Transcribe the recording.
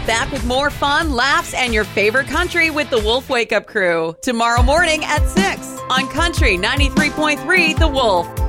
Back with more fun, laughs, and your favorite country with the Wolf Wake Up Crew. Tomorrow morning at 6 on Country 93.3 The Wolf.